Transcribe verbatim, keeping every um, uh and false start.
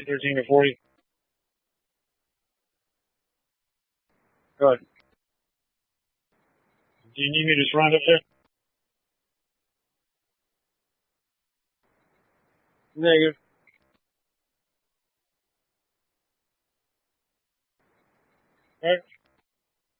thirteen to forty. Go ahead. Do you need me to surround up there? Negative. All right.